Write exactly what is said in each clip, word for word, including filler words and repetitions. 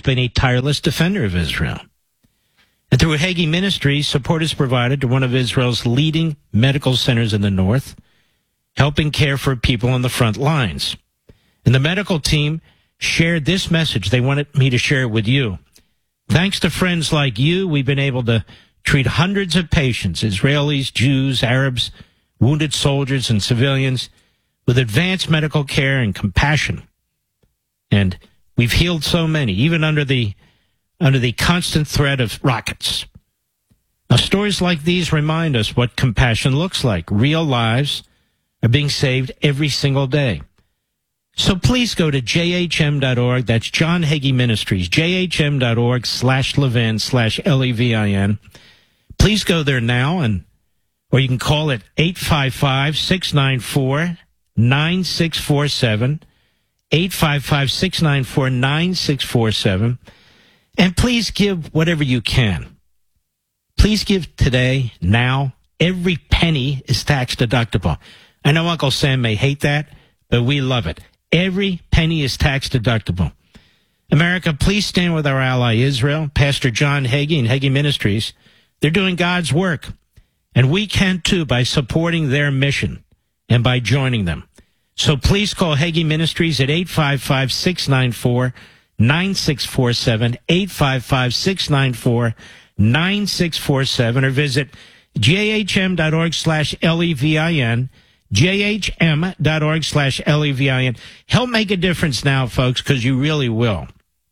been a tireless defender of Israel. And through Hagee Ministries, support is provided to one of Israel's leading medical centers in the north, helping care for people on the front lines. And the medical team shared this message. They wanted me to share it with you. Thanks to friends like you, we've been able to treat hundreds of patients, Israelis, Jews, Arabs, wounded soldiers, and civilians, with advanced medical care and compassion. And we've healed so many, even under the under the constant threat of rockets. Now, stories like these remind us what compassion looks like. Real lives are being saved every single day. So please go to J H M dot org. That's John Hagee Ministries, J H M dot org slash Levin slash L E V I N. Please go there now, and or you can call it eight five five, six nine four, nine six four seven, eight five five, six nine four, nine six four seven. And please give whatever you can. Please give today, now. Every penny is tax deductible. I know Uncle Sam may hate that, but we love it. Every penny is tax deductible. America, please stand with our ally Israel. Pastor John Hagee and Hagee Ministries, they're doing God's work. And we can too by supporting their mission and by joining them. So please call Hagee Ministries at eight five five, six nine four, nine six four seven, eight five five, six nine four, nine six four seven, or visit J H M dot org slash L E V I N, J H M dot org slash L E V I N. Help make a difference now, folks, because you really will.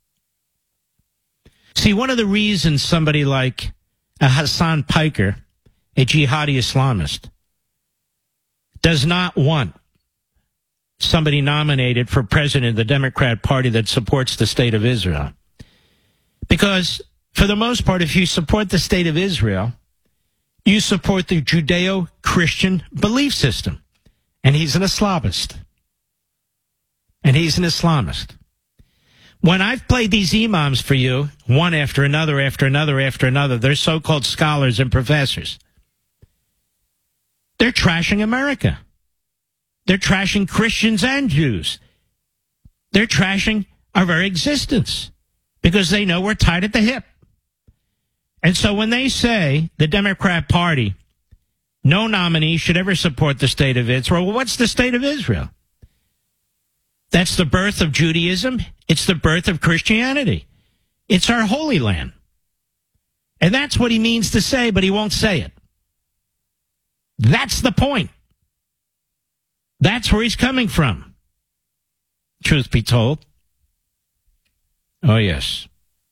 See, one of the reasons somebody like a Hassan Piker, a jihadi Islamist, does not want somebody nominated for president of the Democrat Party that supports the state of Israel. Because, for the most part, if you support the state of Israel, you support the Judeo-Christian belief system. And he's an Islamist. And he's an Islamist. When I've played these imams for you, one after another, after another, after another, they're so-called scholars and professors. They're trashing America. They're trashing Christians and Jews. They're trashing our very existence because they know we're tied at the hip. And so when they say the Democrat Party, no nominee should ever support the state of Israel, well, what's the state of Israel? That's the birth of Judaism. It's the birth of Christianity. It's our Holy Land. And that's what he means to say, but he won't say it. That's the point. That's where he's coming from. Truth be told. Oh, yes.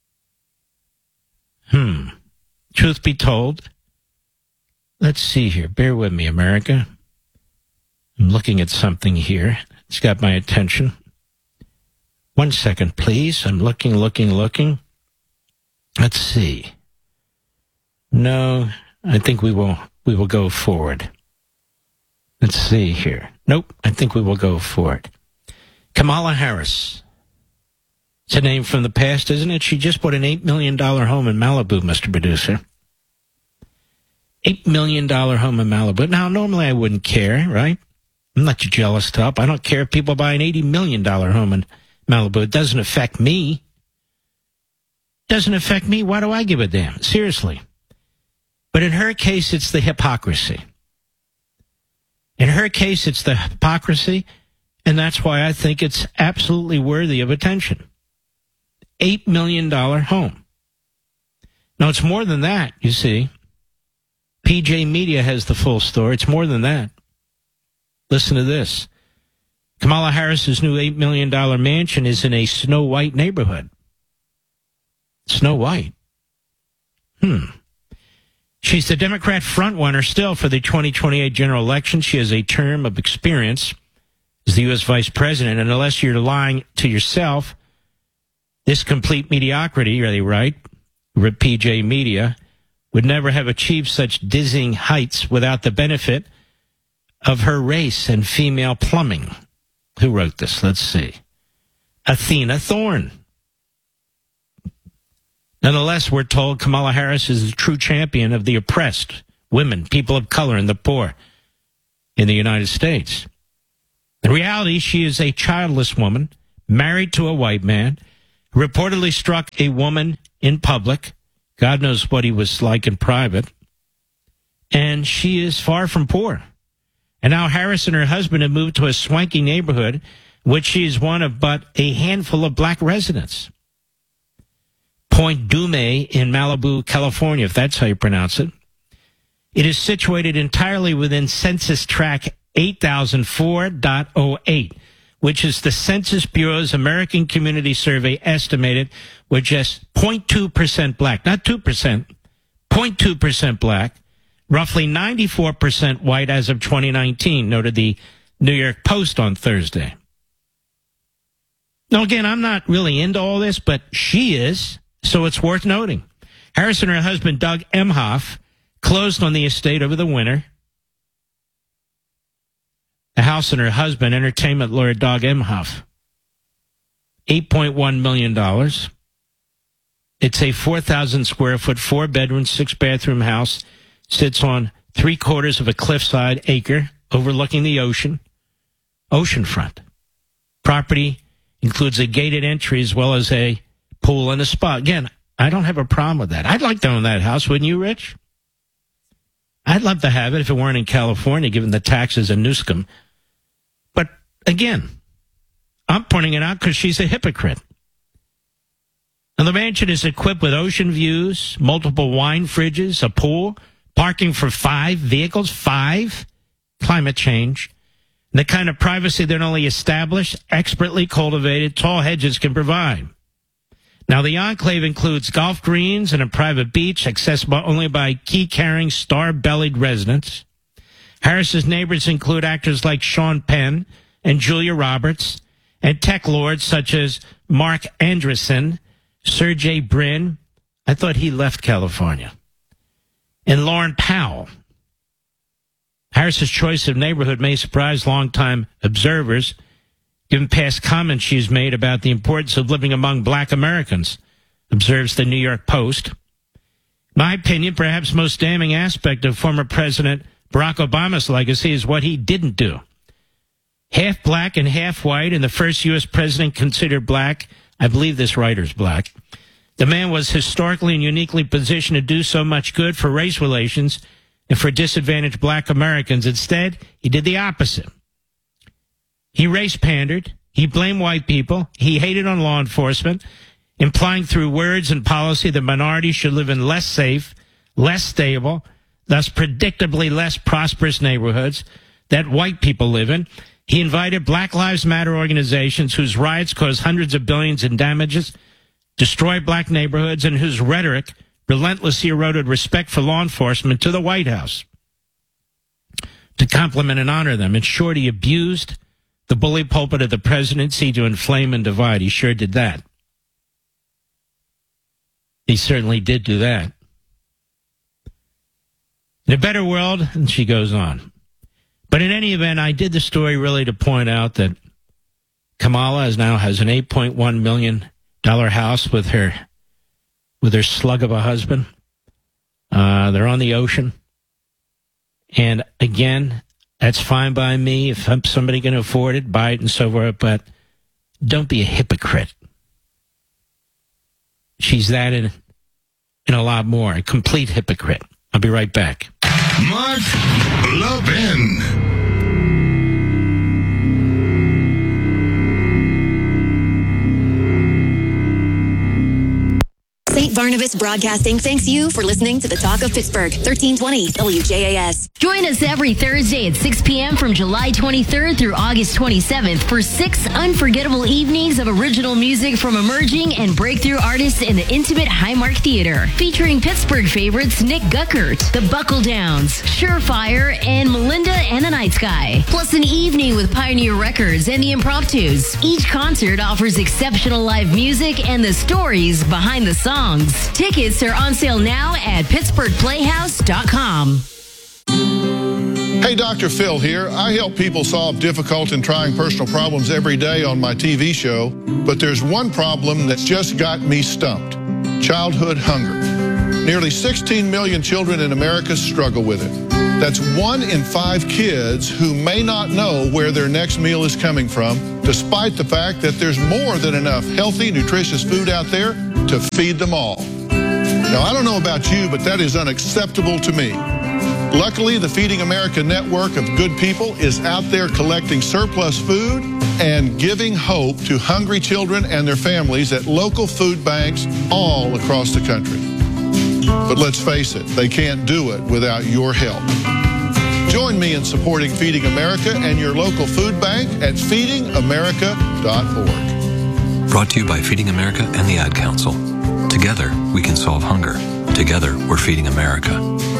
Hmm. Truth be told. Let's see here. Bear with me, America. I'm looking at something here. It's got my attention. One second, please. I'm looking, looking, looking. Let's see. No, I think we will, we will go forward. Let's see here. Nope, I think we will go for it. Kamala Harris. It's a name from the past, isn't it? She just bought an eight million dollars home in Malibu, Mister Producer. eight million dollars home in Malibu. Now, normally I wouldn't care, right? I'm not your jealous top. I don't care if people buy an eighty million dollars home in Malibu. It doesn't affect me. It doesn't affect me. Why do I give a damn? Seriously. But in her case, it's the hypocrisy. In her case, it's the hypocrisy, and that's why I think it's absolutely worthy of attention. eight million dollars home. Now, it's more than that, you see. P J Media has the full story. It's more than that. Listen to this. Kamala Harris's new eight million dollars mansion is in a Snow White neighborhood. Snow White? Hmm. She's the Democrat frontrunner still for the twenty twenty-eight general election. She has a term of experience as the U S vice president, and unless you're lying to yourself, this complete mediocrity, are they right? P J Media would never have achieved such dizzying heights without the benefit of her race and female plumbing. Who wrote this? Let's see. Athena Thorne. Nonetheless, we're told Kamala Harris is the true champion of the oppressed, women, people of color, and the poor in the United States. In reality, she is a childless woman, married to a white man, reportedly struck a woman in public. God knows what he was like in private. And she is far from poor. And now Harris and her husband have moved to a swanky neighborhood, which she is one of but a handful of black residents. Point Dume in Malibu, California, if that's how you pronounce it. It is situated entirely within Census Tract eight thousand four point oh eight, which is the Census Bureau's American Community Survey estimated with just zero point two percent black, not two percent, zero point two percent black, roughly ninety-four percent white as of twenty nineteen, noted the New York Post on Thursday. Now, again, I'm not really into all this, but she is, so it's worth noting. Harris and her husband, Doug Emhoff, closed on the estate over the winter. The house and her husband, entertainment lawyer Doug Emhoff, eight point one million dollars. It's a four thousand square foot, four bedroom, six bathroom house. Sits on three quarters of a cliffside acre overlooking the ocean, oceanfront. Property includes a gated entry as well as a pool and a spa. Again, I don't have a problem with that. I'd like to own that house, wouldn't you, Rich? I'd love to have it if it weren't in California, given the taxes in Newsom. But again, I'm pointing it out because she's a hypocrite. Now, the mansion is equipped with ocean views, multiple wine fridges, a pool, parking for five vehicles, five, climate change, and the kind of privacy that only established, expertly cultivated, tall hedges can provide. Now, the enclave includes golf greens and a private beach accessible only by key-carrying, star-bellied residents. Harris's neighbors include actors like Sean Penn and Julia Roberts, and tech lords such as Mark Andreessen, Sergey Brin, I thought he left California, and Lauren Powell. Harris's choice of neighborhood may surprise longtime observers, given past comments she's made about the importance of living among black Americans, observes the New York Post. In my opinion, perhaps most damning aspect of former President Barack Obama's legacy is what he didn't do. Half black and half white, and the first U S president considered black, I believe this writer's black. The man was historically and uniquely positioned to do so much good for race relations and for disadvantaged black Americans. Instead, he did the opposite. He race pandered. He blamed white people. He hated on law enforcement, implying through words and policy that minorities should live in less safe, less stable, thus predictably less prosperous neighborhoods that white people live in. He invited Black Lives Matter organizations whose riots caused hundreds of billions in damages, destroyed black neighborhoods, and whose rhetoric relentlessly eroded respect for law enforcement to the White House to compliment and honor them. In short, he abused the bully pulpit of the presidency to inflame and divide. He sure did that. He certainly did do that. In a better world, and she goes on. But in any event, I did the story really to point out that Kamala is now has an eight point one million dollars house with her with her slug of a husband. Uh, they're on the ocean. And again, that's fine by me. If somebody can afford it, buy it and so forth. But don't be a hypocrite. She's that and, and a lot more. A complete hypocrite. I'll be right back. Mark Levin. Saint Barnabas Broadcasting thanks you for listening to the Talk of Pittsburgh, thirteen twenty W J A S. Join us every Thursday at six p.m. from July twenty-third through August twenty-seventh for six unforgettable evenings of original music from emerging and breakthrough artists in the intimate Highmark Theater, featuring Pittsburgh favorites Nick Guckert, the Buckle Downs, Surefire, and Melinda and the Night Sky. Plus an evening with Pioneer Records and the Impromptus. Each concert offers exceptional live music and the stories behind the songs. Tickets are on sale now at pittsburgh playhouse dot com. Hey, Doctor Phil here. I help people solve difficult and trying personal problems every day on my T V show, but there's one problem that's just got me stumped: childhood hunger. Nearly sixteen million children in America struggle with it. That's one in five kids who may not know where their next meal is coming from, despite the fact that there's more than enough healthy, nutritious food out there to feed them all. Now, I don't know about you, but that is unacceptable to me. Luckily, the Feeding America network of good people is out there collecting surplus food and giving hope to hungry children and their families at local food banks all across the country. But let's face it, they can't do it without your help. Join me in supporting Feeding America and your local food bank at feeding america dot org. Brought to you by Feeding America and the Ad Council. Together, we can solve hunger. Together, we're Feeding America.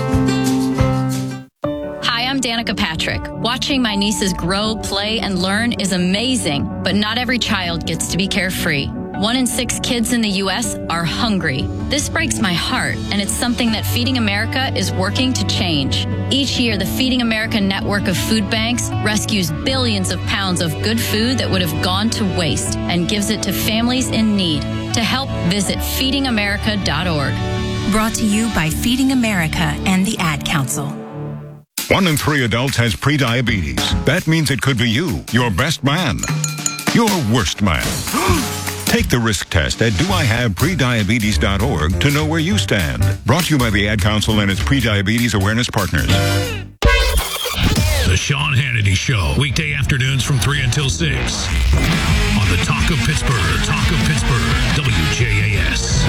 Hi, I'm Danica Patrick. Watching my nieces grow, play, and learn is amazing, but not every child gets to be carefree. One in six kids in the U S are hungry. This breaks my heart, and it's something that Feeding America is working to change. Each year, the Feeding America network of food banks rescues billions of pounds of good food that would have gone to waste and gives it to families in need. To help, visit feeding america dot org. Brought to you by Feeding America and the Ad Council. One in three adults has prediabetes. That means it could be you, your best man, your worst man. Take the risk test at do I have prediabetes dot org to know where you stand. Brought to you by the Ad Council and its prediabetes awareness partners. The Sean Hannity Show, weekday afternoons from three until six. On the Talk of Pittsburgh, Talk of Pittsburgh, W J A S.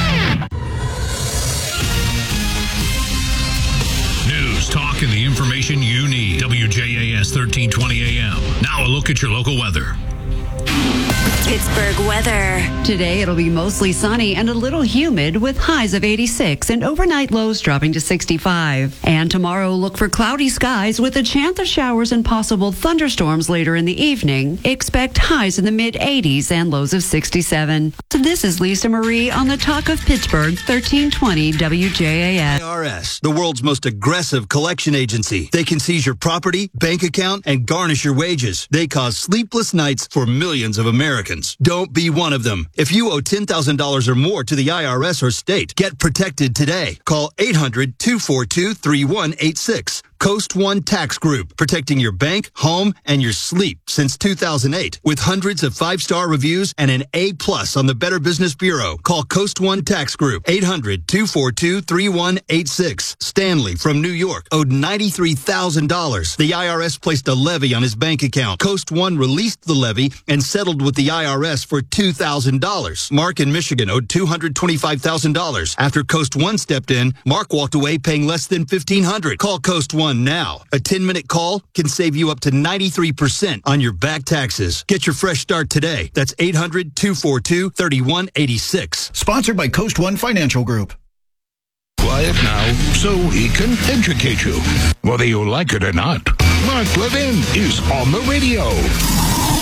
News, talk, and the information you need. W J A S thirteen twenty A M. Now a look at your local weather. Pittsburgh weather. Today it'll be mostly sunny and a little humid with highs of eighty-six and overnight lows dropping to sixty-five. And tomorrow look for cloudy skies with a chance of showers and possible thunderstorms later in the evening. Expect highs in the mid eighties and lows of sixty-seven. So this is Lisa Marie on the Talk of Pittsburgh, thirteen twenty W J A S. I R S, the world's most aggressive collection agency. They can seize your property, bank account, and garnish your wages. They cause sleepless nights for millions of Americans. Don't be one of them. If you owe ten thousand dollars or more to the I R S or state, get protected today. Call eight hundred, two four two, three one eight six. Coast One Tax Group, protecting your bank, home, and your sleep since two thousand eight. With hundreds of five-star reviews and an A plus on the Better Business Bureau. Call Coast One Tax Group, eight hundred, two four two, three one eight six. Stanley from New York owed ninety-three thousand dollars. The I R S placed a levy on his bank account. Coast One released the levy and settled with the I R S for two thousand dollars. Mark in Michigan owed two hundred twenty-five thousand dollars. After Coast One stepped in, Mark walked away paying less than fifteen hundred dollars. Call Coast One now. A ten-minute call can save you up to ninety-three percent on your back taxes. Get your fresh start today. That's eight hundred, two four two, three one eight six. Sponsored by Coast One Financial Group. Quiet now so he can educate you, whether you like it or not. Mark Levin is on the radio.